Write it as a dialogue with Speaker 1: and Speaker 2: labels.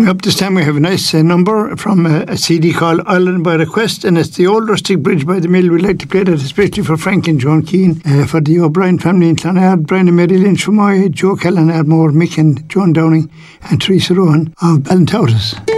Speaker 1: Coming up this time we have a nice number from a CD called Ireland by Request, and it's the old rustic bridge by the mill. We'd like to play that especially for Frank and Joan Keane, for the O'Brien family in Clonard, Brian and Mary Lynch from Moy, Joe Kellan, Ardmore, Mick and Joan Downing, and Teresa Rowan of Ballintoutis.